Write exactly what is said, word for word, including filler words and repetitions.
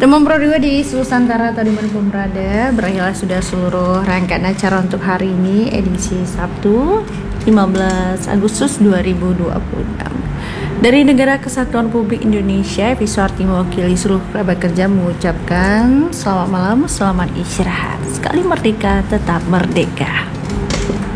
Teman Pro dua di Nusantara atau dimanapun berada, berakhirlah sudah seluruh rangkaian acara untuk hari ini, edisi Sabtu lima belas Agustus dua ribu dua puluh enam. Dari Negara Kesatuan Republik Indonesia, Visuarti mewakili seluruh kerabat kerja mengucapkan selamat malam, selamat istirahat. Sekali merdeka, tetap merdeka.